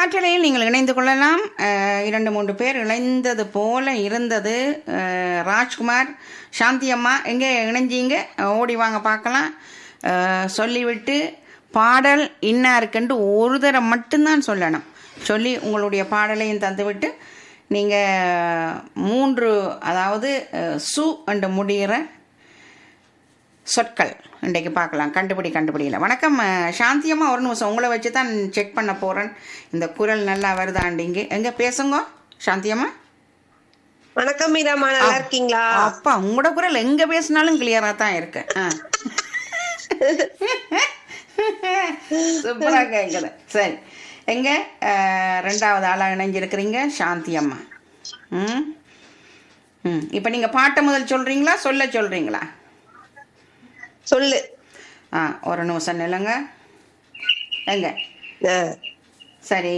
காற்றலையில் நீங்கள் இணைந்து கொள்ளலாம். 2-3 பேர் இணைந்தது போல இருந்தது. ராஜ்குமார், சாந்தி அம்மா எங்கே இணைஞ்சிங்க? ஓடி வாங்க பார்க்கலாம். சொல்லிவிட்டு பாடல் இன்னா இருக்குன்ட்டு ஒரு தரம் மட்டும்தான் சொல்லணும். சொல்லி உங்களுடைய பாடலையும் தந்துவிட்டு நீங்கள் 3 அதாவது சு என்று முடிகிற சொற்கள் இன்றைக்கு பார்க்கலாம். கண்டுபிடிக்கல. வணக்கம் சாந்தியம்மா, ஒரு நிமிஷம் உங்களை வச்சு தான் செக் பண்ண போகிறேன். இந்த குரல் நல்லா வருதாண்டிங்க. எங்கே பேசுங்க சாந்தியம்மா. வணக்கம் மீராமா, நல்லா இருக்கீங்களா? அப்பா உங்களோட குரல் எங்கே பேசினாலும் கிளியராக தான் இருக்கு. சூப்பராக கேட்குது. சரி, எங்கே 2வது ஆளாக இணைஞ்சிருக்கிறீங்க சாந்தி அம்மா. இப்போ நீங்கள் பாட்டை முதல் சொல்கிறீங்களா சொல்கிறீங்களா? சொல்லு. ஒரு நிமிஷம் நில்லுங்க. எங்க சரி,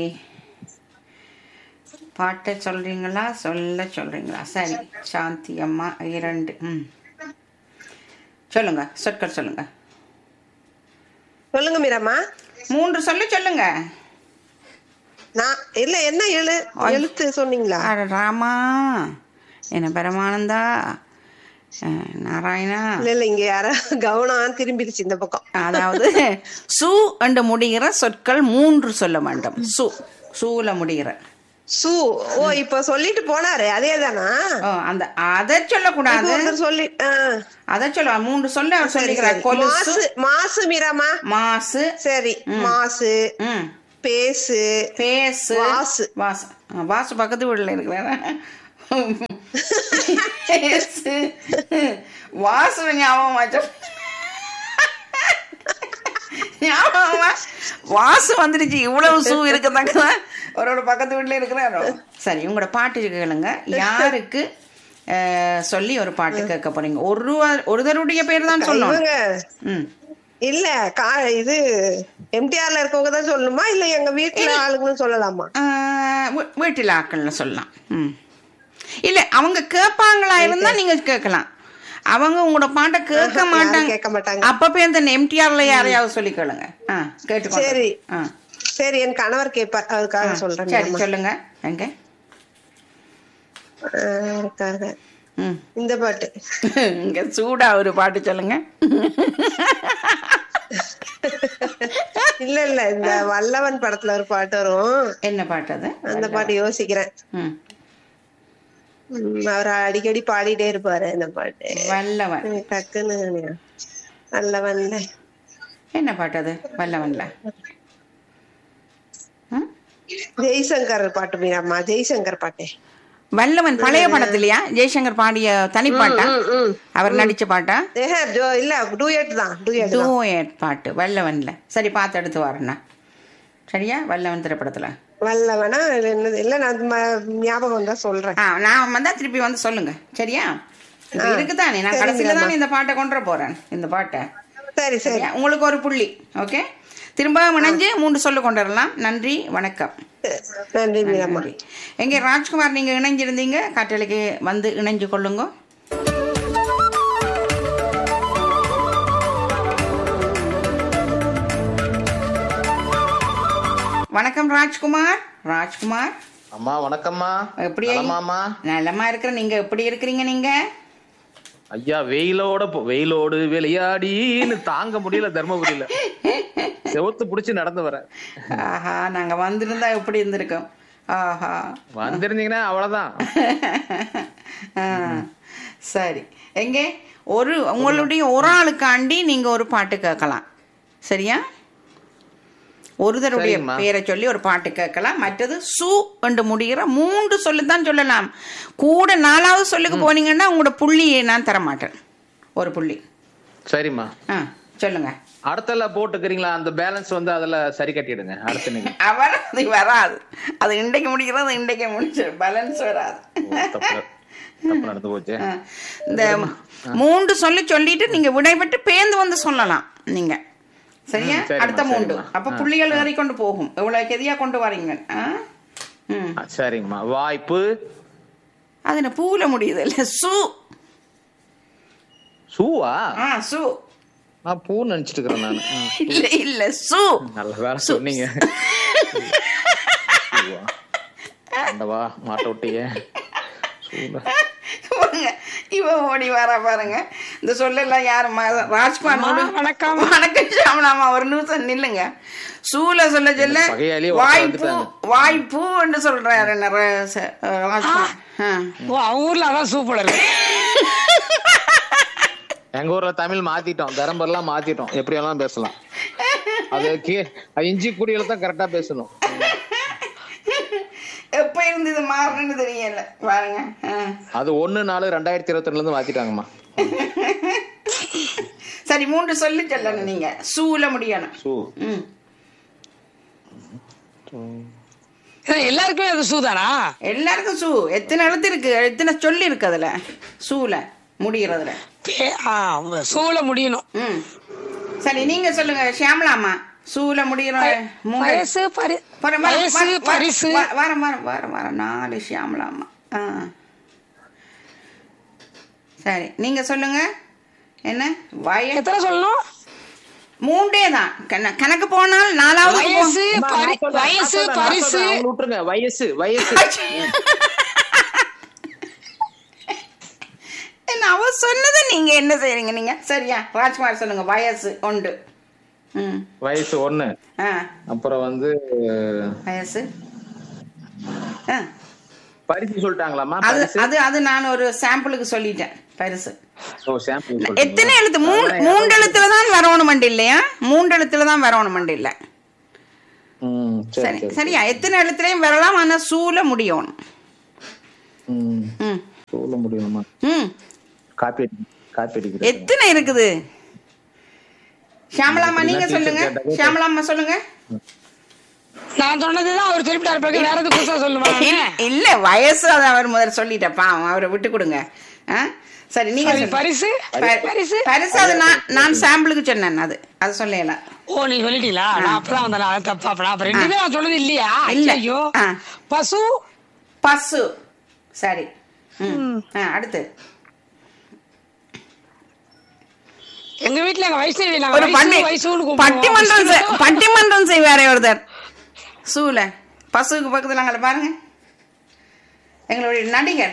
பாட்டை சொல்றீங்களா சொல்றீங்களா? சரி சாந்தி அம்மா 2 சொல்லுங்க, சொற்கள் சொல்லுங்க. சொல்லுங்க மீராமா. 3 சொல்லுங்க. நான் இல்ல, என்ன எழுத்து சொன்னீங்களா? ராமா, என்ன பரமானந்தா, நாராயணா. இல்ல இங்க யாரா கவனம் திரும்பிடுச்சு இந்த பக்கம். அதாவது சு என்று முடிகிற சொற்கள் 3 சொல்ல வேண்டும். சூல முடிகிற சு. ஓ, இப்ப சொல்லிட்டு போனாரு அதேதானா? அந்த அதை சொல்லக்கூடாது, சொல்லி அதை சொல்ல 3 சொல்லிக்கிறார். கொலுசு, மாசு மீராமா. மாசு. சரி, மாசு. பேசு. வாசு. வாசு பக்கத்து வீட்டுல இருக்கிறாரா? வாசு ஞாபகமா வாசு வந்துருச்சு. இவ்வளவு சூ இருக்கத்தாங்கதான் அவரோட பக்கத்து வீட்டுல இருக்கிறாரோ. சரி, உங்களோட பாட்டு கேளுங்க. யாருக்கு சொல்லி ஒரு பாட்டு கேட்க போறீங்க? ஒருத்தருடைய பேர் தான் சொல்லணும். இல்ல இது எம்டிஆர்ல இருக்கவங்க தான் சொல்லணுமா, இல்ல எங்க வீட்டுல ஆளுங்கன்னு சொல்லலாமா? வீட்டுல ஆட்கள்னு சொல்லலாம். இல்ல அவங்க கேட்பாங்களா இருந்தா நீங்க கேட்கலாம். அவங்க உங்களோட பாட்டை கேட்க மாட்டாங்க. அப்பப்ப இந்த எம்டிஆர்ல யாரையாவது சொல்லி கேளுங்க. கேட்டுக்கோங்க. சரி சரி, என் கணவர் கேட்பார், அதுக்காக சொல்றேன். சரி சொல்லுங்க. எங்க இந்த பாட்டு இங்க சூடா ஒரு பாட்டு சொல்லுங்க. இல்ல இல்ல, இந்த வல்லவன் படத்துல ஒரு பாட்டு வரும். என்ன பாட்டு அது? அந்த பாட்டு யோசிக்கிறேன். அவர் அடிக்கடி பாடிட்டே இருப்பாரு இந்த பாட்டு. வல்லவன் டக்குன்னு வல்லவன்ல என்ன பாட்டு அது? வல்லவன்ல ஜெய்சங்கர் பாட்டு மீராமா. ஜெய்சங்கர் பாட்டு. வல்லவன் பழைய படத்துலயா? ஜெய்சங்கர் பாடிய தனிப்பாட்டா? அவர் நடிச்ச பாட்டா? இல்ல, டூயட் தான். டூயட் பாட்டு வல்லவன்ல. சரி, பார்த்து எடுத்து வரேன்னா சரியா? வல்லவன் திரைப்படத்துல வல்லவனா இல்ல, நான் ஞாபகம் தான் சொல்றேன். நான் வந்தா திருப்பி வந்து சொல்லுங்க சரியா? இருக்குதானே, நான் கடைசியில தானே இந்த பாட்டை கொண்டு போறேன். இந்த பாட்டை சரி சரி, உங்களுக்கு ஒரு புள்ளி. ஓகே, திரும்ப இணைஞ்சு 3 சொல்ல கொண்டு வரலாம். நன்றி, வணக்கம். நன்றி மீராமா. எங்க ராஜ்குமார், நீங்க இணைஞ்சிருந்தீங்க, காற்றலைக்கு வந்து இணைஞ்சு கொள்ளுங்க. வணக்கம் ராஜ்குமார். ராஜ்குமார் அம்மா வணக்கம்மா. எப்படி? நலமா இருக்கிற, நீங்க எப்படி இருக்கிறீங்க? நீங்க ஐயா வெயிலோடு விளையாடின்னு தாங்க முடியல தர்மபுரியில. செவத்து புடிச்சு நடந்து வரேன். ஆஹா, நாங்க வந்திருந்தா எப்படி இருந்திருக்கோம். ஆஹா, வந்திருந்தீங்கன்னா அவ்வளவுதான். சரி, எங்க உங்களுடைய ஒரு ஆளுக்காண்டி நீங்க ஒரு பாட்டு கேட்கலாம் சரியா? ஒருத்தருடைய பேரை சொல்லி ஒரு பாட்டு கேட்கலாம். மற்றது சு என்று முடிகிற 3 சொல்லுதான் சொல்லலாம். கூட 4வது சொல்லுக்கு போனீங்கன்னா உங்களோட புள்ளியை நான் தரமாட்டேன். ஒரு புள்ளி. சரிம்மா, சொல்லுங்க. அடுத்தல போட்டுக்கிறீங்களா? அந்த பேலன்ஸ் வந்து அதுல சரி கட்டிடுங்க. அடுத்த அது வராது. அது இன்றைக்கு முடிக்கிறது இன்றைக்கு முடிச்சு பேலன்ஸ் வராது. நடந்து போச்சு. இந்த 3 சொல்லிட்டு நீங்க விடைபெற்று பேந்து வந்து சொல்லலாம் நீங்க சரியா? அடுத்த 3 அப்ப புள்ளிகள் ஏறி கொண்டு போகும். எவ்வளவு கெதியா கொண்டு வரீங்க. சரிங்கம்மா. வாய்ப்பு அது என்ன பூல முடியுது இல்ல? சூவா? சூ. நான் பூ நினைச்சிட்டு இருக்கிறேன் நான். இல்ல சூ. நல்ல வேலை சொன்னீங்க. ஆண்டவா மாட்ட விட்டீங்க. பாருங்க, இவன் ஓடி வரா பாருங்க. இந்த சொல்லலாம் யாரு ராஜ்குமார் வணக்கம். வணக்கம் ஷாமலாமா, ஒரு நிமிஷம் நில்லுங்க. சூல சொல்ல சொல்ல பகையாளியே வாய்ப்பு வாய்ப்பு என்று சொல்றாரு என்ன ராஜ்குமார். ஓ, அவங்க ஊர்ல அதான் சூப்பர் இருக்கு. எங்க ஊர்ல தமிழ் மாத்திட்டோம், பெரம்பர்லாம் மாத்திட்டோம், எப்படி எல்லாம் பேசலாம். அது இஞ்சி குடியில தான் கரெக்டா பேசணும். எப்ப இருந்து இது மாறணும்னு தெரியல பாருங்க. அது 1/4/2022 இருந்து மாத்திட்டாங்கம்மா. சரி, 3 சொல்லி சொல்லணும் நீங்க. சூல முடியணும். எல்லாருக்குமே அது சூதானா? எல்லாருக்கும் சூ. எத்தனை எழுத்து இருக்கு, எத்தனை சொல்லி இருக்கு அதுல சூல முடியறதுல. சூல முடியணும். சரி, நீங்க சொல்லுங்க ஷியாமலாமா. சூல முடியற வயசு பரிசு. வர 4 ஷியாமலாமா. சரி, நீங்க சொல்லுங்க. என்ன எத்தனை சொல்லணும்? 3 தான் கணக்கு. போனால் 4வது வயசு பரிசு. வயசு வயசு என்ன அவ சொன்னது நீங்க என்ன செய்றீங்க நீங்க? சரியா ராஜ்குமார் சொல்லுங்க. வயசு 1. வயசு 1. அப்புறம் வந்து வயசு பரிசு சொல்லிட்டாங்களாமா? அது அது நான் ஒரு சாம்பிளுக்கு சொல்லிட்டேன். பரிசு சாம்பிள் எத்தனை எழுத்து? 3 எழுத்துல தான் வரணும் மண்டி இல்லையா? 3 எழுத்துல தான் வரணும் மண்டி இல்ல. சரி, சரியா எத்தனை எழுத்துலயும் வரலாம். ஆனா சூல முடியணும். சூல முடியணுமா? எத்தனை இருக்குது ஷியாமலாமா? நீங்க சொல்லுங்க. ஷியாமலாமா சொல்லுங்க. நான் சொன்னதுதான் அவர் திருப்பிட்டாரு. வேற எது புதுசா சொல்லுவாங்க? இல்ல, வயசு அதை அவர் முதல்ல சொல்லிட்டப்பா, அவரை விட்டு கொடுங்க. சரி, நீங்க பரிசு. பரிசு அது நான் சாம்பிளுக்கு சொன்னேன். அது சொல்லல. ஓ, நீ சொல்லிட்டீங்களா? நான் அப்பதான் வந்தேன். தப்பா அப்ப 2 நான் சொன்னது இல்லையா? ஐயோ. பசு. பசு. சரி. அடுத்து எங்க வீட்டுல எங்க வைஷ்ணவி ஒரு பட்டிமன்றம் செய்வாரே ஒருத்தர் சூல. பசுக்கு பக்கத்துல நாங்கள பாருங்க, எங்களுடைய நடிகர்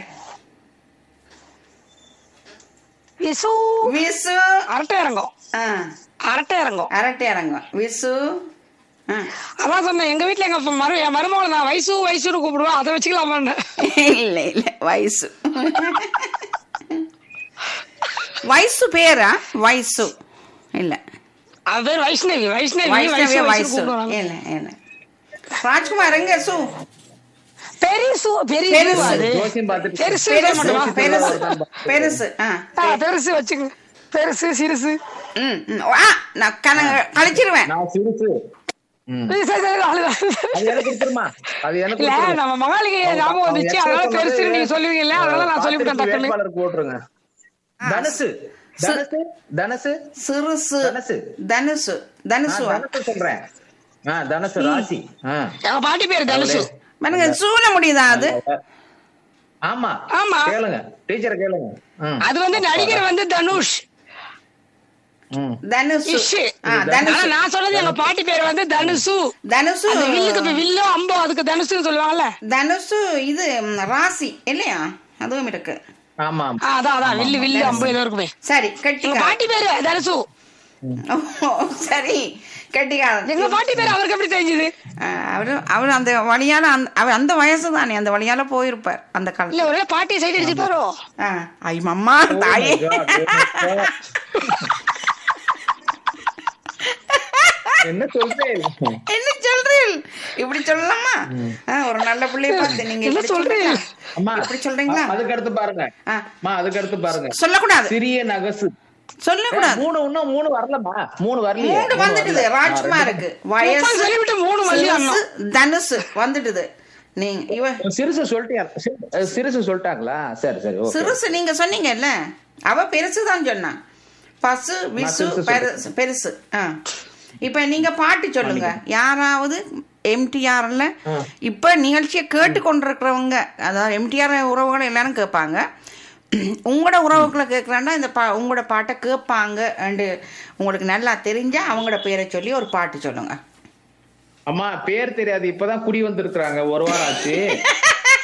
விசு. அரட்டை அரங்கம் விசு. அதான் சொன்னேன், எங்க வீட்டுல எங்க மருமகளை நான் வயசுன்னு கூப்பிடுவேன். அதை வச்சுக்கலாமா? இல்ல இல்ல, வயசு வயசு பேரா? வயசு இல்ல, அது பேர் வைஷ்ணவி. வயசு இல்ல இல்ல. ராஜ்குமார் எங்க சு? பெருசு வச்சுங்க. பெருசு சிறுசு. நான் கழிச்சிருவேன். நம்ம மகாலிகை ஞாபகம் வந்துச்சு, அதனால பெருசு நீங்க சொல்லுவீங்கல்ல, அதனால நான் சொல்லிவிட்டேன். போட்டுருங்க. தனுசு. தனுசு. சிறுசு. தனுசு. தனுசு சொல்றேன். தனுசு ராசி. எங்க பாட்டி பேரு தனுசு. சூழ முடியுதா அது? ஆமா ஆமா, கேளுங்க டீச்சர் கேளுங்க. அது வந்து நடிகர் வந்து தனுஷ். தனுஷு. நான் சொல்றது எங்க பாட்டி பேர் வந்து தனுசு. தனுசு வில்லுக்கு வில்லோ அம்போ அதுக்கு தனுஷுன்னு சொல்லுவாங்கல்ல. தனுசு இது ராசி இல்லையா? அதுவும் இருக்கு. ஆமா அதான் வில்லு வில்லு அம்போ ஏதோ இருக்குமே. சரி, கட்டிக்க பாட்டி பேரு தனுசு. சரி, கட்டிக்காரன். எங்க பாட்டி பேரு அவருக்கு எப்படி தெரிஞ்சது? அவரு அந்த வழியால அந்த வயசு தானே, அந்த வழியால போயிருப்பார் அந்த காலத்துல. இல்ல, ஒரே பாட்டி சைடு அடிச்சிருப்பாரோ? ஐ மம்மா தாயே. என்ன சொல்றீங்க? இப்படி சொல்லலாமா? ஒரு நல்ல பிள்ளைய பார்த்து நீங்க என்ன சொல்றீங்க? இப்படி சொல்றீங்களா? அதுக்கு அடுத்து பாருங்க. அதுக்கு அடுத்து பாருங்க. சொல்லக்கூடாது. சிறிய நகசு சொல்லக்கூடாது. 3 வரலமா? 3 வரலையே. 3 வந்துடுது ராஜ்குமாருக்கு. வயசு சொல்லிவிட்டு 3 வரலையா? தனுசு வந்துடுது. நீங்க இவ சிறுசு சொல்லிட்டியா? சிறுசு சொல்லிட்டாங்களா? சரி சரி, ஓகே. சிறுசு நீங்க சொன்னீங்கல்ல, அவ பெருசு தான் சொன்னா. பசு விசு பெருசு. இப்ப நீங்க பாட்டு சொல்லுங்க. யாராவது எம்டிஆர்ல இப்ப நிகழ்ச்சியை கேட்டுக்கொண்டிருக்கிறவங்க, அதாவது எம்டிஆர் உறவுகள் எல்லாரும் கேட்பாங்க. உங்களோட உறவுகளை கேட்கறாண்டா இந்த உங்களோட பாட்டை கேட்பாங்க. அண்டு உங்களுக்கு நல்லா தெரிஞ்சா அவங்களோட பேரை சொல்லி ஒரு பாட்டு சொல்லுங்க. அம்மா பேர் தெரியாது, இப்பதான் குடி வந்திருக்காங்க, ஒரு வாரம் ஆச்சு.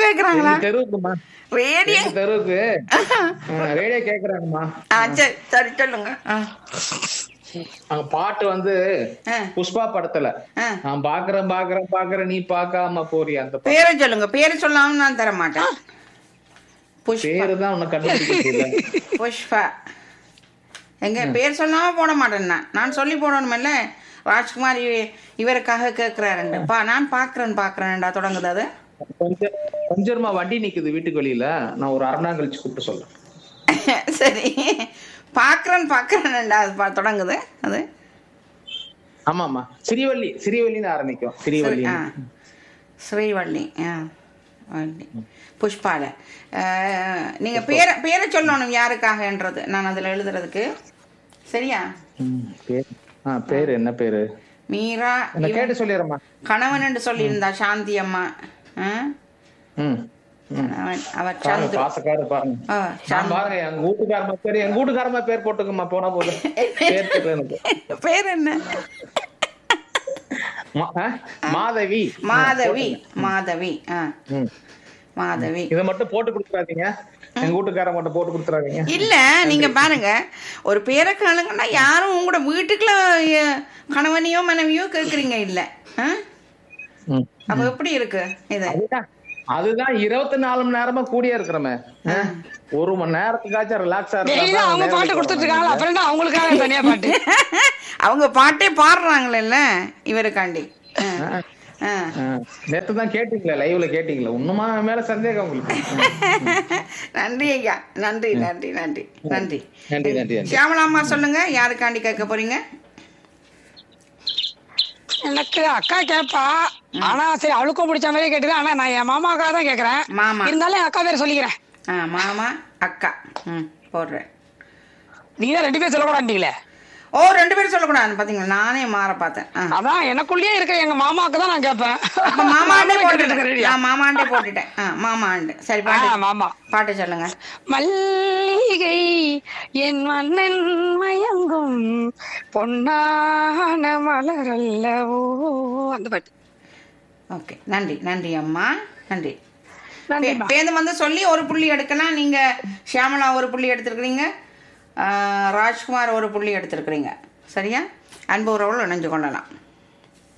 கேக்குறாங்களா? தெருவுக்குமா ரேடியோ தெருவுக்கு ரேடியோ கேக்குறாங்கம்மா. சரி சரி சொல்லுங்க. அங்க பாட்டு வந்து புஷ்பா படத்துல நான் பாக்குறேன் நீ பாக்காம போறியா அந்த பாட்டு. பேரை சொல்லுங்க. பேரை சொல்லாம நான் தர மாட்டேன். பேரு தான் உன்னை கண்டுபிடிக்கல. புஷ்பா எங்க பேர் சொல்லாம போட மாட்டேன். நான் சொல்லி போடணுமில்ல. ராஜ்குமார் இவருக்காக கேட்கிறாருப்பா. நான் பாக்குறேன்டா தொடங்குது அது. கொஞ்சமா வண்டி நிக்குது வீட்டுக்கு வெளியில. நான் ஒரு 1/2 மணி நேரம் கழிச்சு கூப்பிட்டு சொல்றேன். சரி பாக்குறேன்டா அது தொடங்குது அது. ஆமாமா சிறிவள்ளின்னு ஆரம்பிக்கும். ஸ்ரீவள்ளி புஷ்பால. நீங்க பேரை சொல்லணும் யாருக்காகன்றது நான் அதுல எழுதுறதுக்கு. சரியா? பேரு என்ன பேரு? மீரா கேட்டு சொல்லிடுறேம்மா. கணவன் என்று சொல்லியிருந்தா சாந்தி அம்மா. அவர் பாசக்காரு பாருங்க. எங்க வீட்டுக்காரமா பேர் போட்டுக்கம்மா போனா போதும். பேர் என்ன? மாதவி. மாதவி மாதவி மாதவி. இதை மட்டும் போட்டு கொடுத்துறாதீங்க. எங்க வீட்டுக்கார மட்டும் போட்டு கொடுத்துறாதீங்க. இல்ல நீங்க பாருங்க, ஒரு பேரை கேளுங்கன்னா யாரும் உங்களோட வீட்டுக்குள்ள கணவனையோ மனைவியோ கேக்குறீங்க இல்ல. அப்ப எப்படி இருக்கு இது? அதுதான் 24 மணி நேரமா கூடிய இருக்கிறோமே. 1 மணி நேரத்துக்காச்சும் ரிலாக்ஸா அவங்க பாட்டு கொடுத்துட்டு இருக்காங்க. அப்புறம் அவங்களுக்காக தனியா பாட்டு. அவங்க பாட்டே பாடுறாங்கல்ல இவருக்காண்டி. நேத்து தான் கேட்டீங்களா? லைவ்ல கேட்டீங்களா? இன்னுமா மேல சந்தேகம் உங்களுக்கு? நன்றி ஐயா. நன்றி நன்றி நன்றி நன்றி நன்றி. சியாமலாமா சொல்லுங்க, யாருக்காண்டி கேட்க போறீங்க? எனக்கு அக்கா கேப்பா. ஆனா சரி அவளுக்கும் பிடிச்ச மாதிரி கேட்டுதான். ஆனா நான் என் மாமாக்காக தான் கேக்குறேன். மாமா இருந்தாலும் என் அக்கா பேர் சொல்லிக்கிறேன். மாமா அக்கா போடுறேன். நீங்க தான் 2 பேர் சொல்லக்கூடாதுங்களே. ஓ 2 பேரும் சொல்லக்கூடாது. பாத்தீங்களா, நானே மாற பார்த்தேன். அதான் எனக்குள்ளேயே இருக்கிற எங்க மாமாவுக்கு தான் நான் கேட்பேன். மாமாண்டே போட்டுட்டேன். மாமாண்டே போட்டுட்டேன். மாமாண்டு. சரி மாமா பாட்டு சொல்லுங்க. மல்லிகை என் மன்னன் மயங்கும் பொன்னான மலரல்லவோ, அந்த பாட்டு. ஓகே, நன்றி நன்றி அம்மா, நன்றி. பேருந்து வந்து சொல்லி 1 புள்ளி எடுக்கலாம். நீங்க ஷியாமலா 1 புள்ளி எடுத்திருக்கிறீங்க, ராஜ்குமார் 1 புள்ளி எடுத்திருக்கிறீங்க. சரியா? அன்பு உறவுகள் இணைஞ்சு கொள்ளலாம்.